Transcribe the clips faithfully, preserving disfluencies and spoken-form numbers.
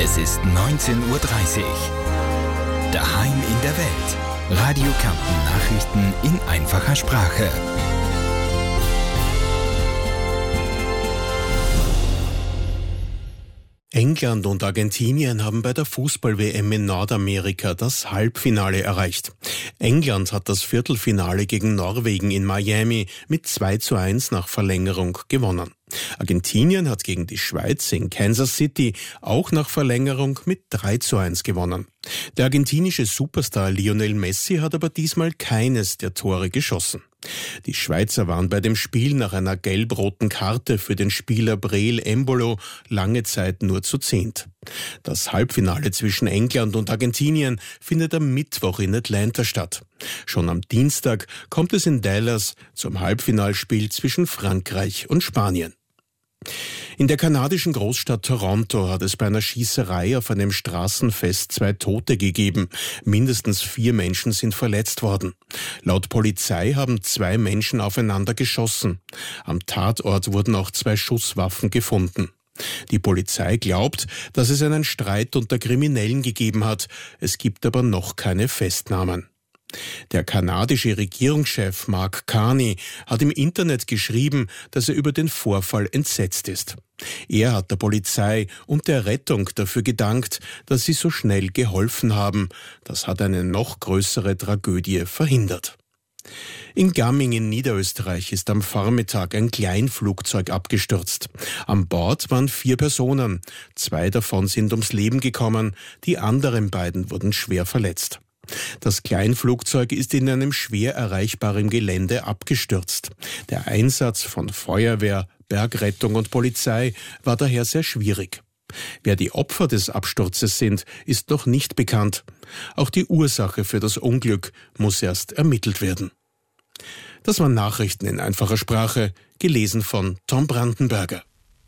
Es ist neunzehn Uhr dreißig. Daheim in der Welt. Radio Kärnten Nachrichten in einfacher Sprache. England und Argentinien haben bei der Fußball-W M in Nordamerika das Halbfinale erreicht. England hat das Viertelfinale gegen Norwegen in Miami mit zwei zu eins nach Verlängerung gewonnen. Argentinien hat gegen die Schweiz in Kansas City auch nach Verlängerung mit drei zu eins gewonnen. Der argentinische Superstar Lionel Messi hat aber diesmal keines der Tore geschossen. Die Schweizer waren bei dem Spiel nach einer gelb-roten Karte für den Spieler Breel Embolo lange Zeit nur zu zehnt. Das Halbfinale zwischen England und Argentinien findet am Mittwoch in Atlanta statt. Schon am Dienstag kommt es in Dallas zum Halbfinalspiel zwischen Frankreich und Spanien. In der kanadischen Großstadt Toronto hat es bei einer Schießerei auf einem Straßenfest zwei Tote gegeben. Mindestens vier Menschen sind verletzt worden. Laut Polizei haben zwei Menschen aufeinander geschossen. Am Tatort wurden auch zwei Schusswaffen gefunden. Die Polizei glaubt, dass es einen Streit unter Kriminellen gegeben hat. Es gibt aber noch keine Festnahmen. Der kanadische Regierungschef Mark Carney hat im Internet geschrieben, dass er über den Vorfall entsetzt ist. Er hat der Polizei und der Rettung dafür gedankt, dass sie so schnell geholfen haben. Das hat eine noch größere Tragödie verhindert. In Gamming in Niederösterreich ist am Vormittag ein Kleinflugzeug abgestürzt. An Bord waren vier Personen. Zwei davon sind ums Leben gekommen, die anderen beiden wurden schwer verletzt. Das Kleinflugzeug ist in einem schwer erreichbaren Gelände abgestürzt. Der Einsatz von Feuerwehr, Bergrettung und Polizei war daher sehr schwierig. Wer die Opfer des Absturzes sind, ist noch nicht bekannt. Auch die Ursache für das Unglück muss erst ermittelt werden. Das waren Nachrichten in einfacher Sprache, gelesen von Tom Brandenberger.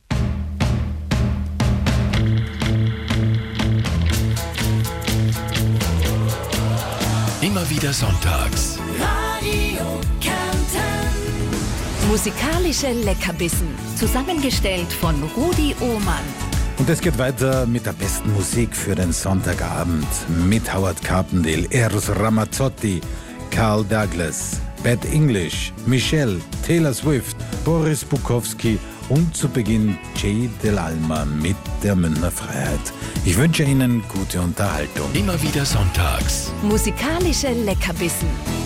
Immer wieder sonntags. Radio Kärnten. Musikalische Leckerbissen, zusammengestellt von Rudi Ohmann. Und es geht weiter mit der besten Musik für den Sonntagabend mit Howard Carpendale, Eros Ramazzotti, Carl Douglas, Bad English, Michelle, Taylor Swift, Boris Bukowski und zu Beginn Jay Dell'Alma mit der Münchner Freiheit. Ich wünsche Ihnen gute Unterhaltung. Immer wieder sonntags. Musikalische Leckerbissen.